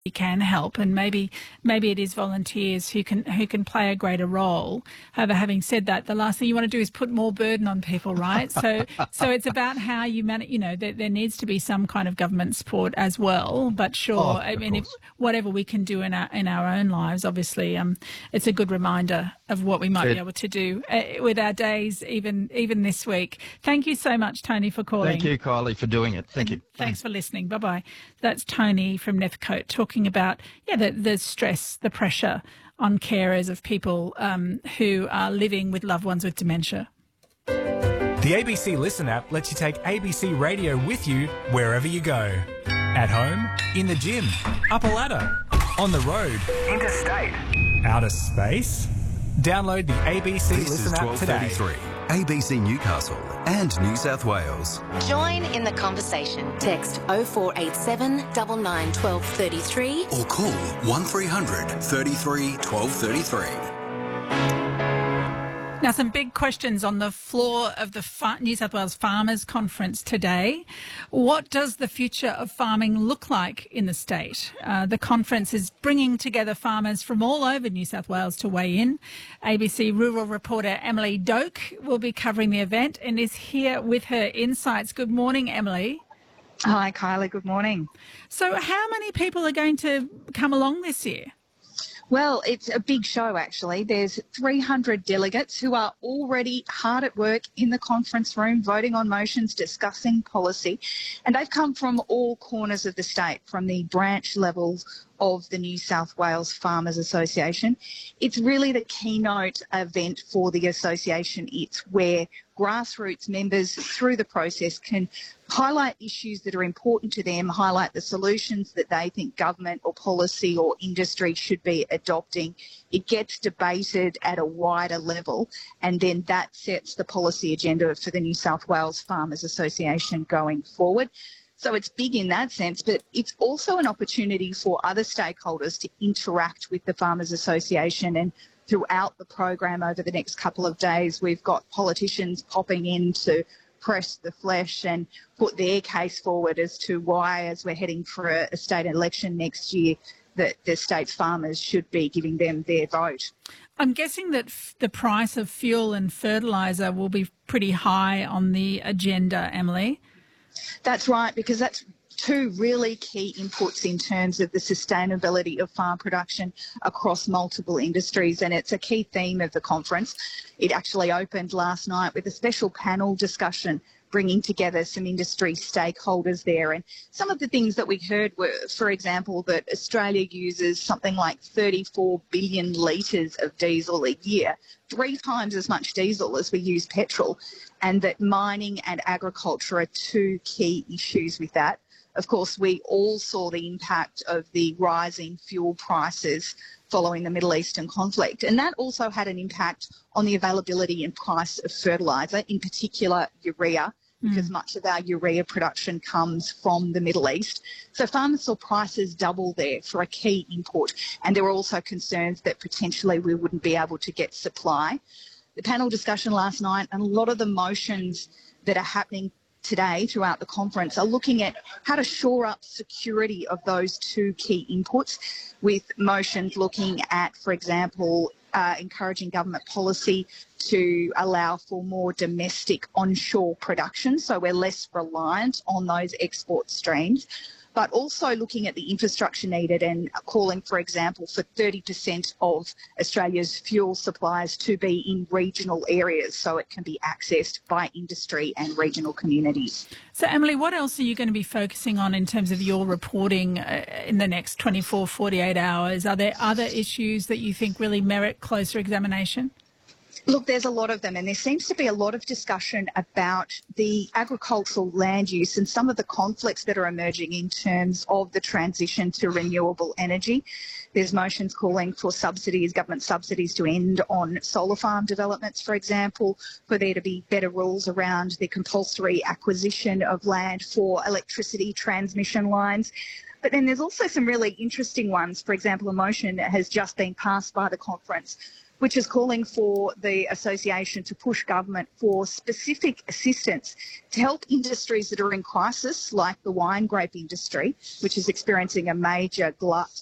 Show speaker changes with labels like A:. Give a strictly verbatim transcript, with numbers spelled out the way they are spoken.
A: can help, and maybe maybe it is volunteers who can who can play a greater role. However, having said that, the last thing you want to do is put more burden on people, right? So so it's about how you manage. You know, there, there needs to be some kind of government support as well. But sure,
B: Oh,
A: I mean, if, whatever we can do in our in our own lives, obviously, um, it's a good reminder of what we might
B: it,
A: be able to do uh, with our days, even even this week. Thank you so much, Tony, for calling.
B: Thank you, Kylie, for doing it. Thank
A: and
B: you.
A: Thanks for listening. Bye bye. That's Tony from Nethercote talking. Talking about yeah the, the stress, the pressure on carers of people um, who are living with loved ones with dementia.
C: The A B C Listen app lets you take A B C Radio with you wherever you go. At home, in the gym, up a ladder, on the road, interstate, outer space. Download the A B C
D: This
C: Listen
D: is
C: app today.
D: twelve thirty-three, A B C Newcastle and New South Wales.
E: Join in the conversation. Text oh four eight seven, nine nine, one two three three
D: Or call one three hundred, thirty-three, twelve thirty-three.
A: Now, some big questions on the floor of the Fa- New South Wales Farmers Conference today. What does the future of farming look like in the state? Uh, the conference is bringing together farmers from all over New South Wales to weigh in. A B C rural reporter Emily Doak will be covering the event and is here with her insights. Good morning, Emily.
F: Hi, Kylie. Good morning.
A: So how many people are going to come along this year?
F: Well, it's a big show, actually. There's three hundred delegates who are already hard at work in the conference room, voting on motions, discussing policy. And they've come from all corners of the state, from the branch levels of the New South Wales Farmers Association. It's really the keynote event for the association. It's where grassroots members through the process can highlight issues that are important to them, highlight the solutions that they think government or policy or industry should be adopting. It gets debated at a wider level, and then that sets the policy agenda for the New South Wales Farmers Association going forward. So it's big in that sense, but it's also an opportunity for other stakeholders to interact with the Farmers Association. And throughout the program over the next couple of days, we've got politicians popping in to press the flesh and put their case forward as to why, as we're heading for a, a state election next year, that the state's farmers should be giving them their vote.
A: I'm guessing that f- the price of fuel and fertiliser will be pretty high on the agenda, Emily.
F: That's right, because that's two really key inputs in terms of the sustainability of farm production across multiple industries, and it's a key theme of the conference. It actually opened last night with a special panel discussion bringing together some industry stakeholders there. And some of the things that we heard were, for example, that Australia uses something like thirty-four billion litres of diesel a year, three times as much diesel as we use petrol, and that mining and agriculture are two key issues with that. Of course, we all saw the impact of the rising fuel prices following the Middle Eastern conflict, and that also had an impact on the availability and price of fertiliser, in particular urea, because mm. much of our urea production comes from the Middle East. So farmers saw prices double there for a key input, and there were also concerns that potentially we wouldn't be able to get supply. The panel discussion last night, and a lot of the motions that are happening today throughout the conference are looking at how to shore up security of those two key inputs, with motions looking at, for example, uh, encouraging government policy to allow for more domestic onshore production, so we're less reliant on those export streams, but also looking at the infrastructure needed and calling, for example, for thirty percent of Australia's fuel supplies to be in regional areas so it can be accessed by industry and regional communities.
A: So, Emily, what else are you going to be focusing on in terms of your reporting uh, in the next twenty-four, forty-eight hours? Are there other issues that you think really merit closer examination?
F: Look, there's a lot of them, and there seems to be a lot of discussion about the agricultural land use and some of the conflicts that are emerging in terms of the transition to renewable energy. There's motions calling for subsidies, government subsidies to end on solar farm developments, for example, for there to be better rules around the compulsory acquisition of land for electricity transmission lines. But then there's also some really interesting ones. For example, a motion that has just been passed by the conference which is calling for the association to push government for specific assistance to help industries that are in crisis, like the wine grape industry, which is experiencing a major glut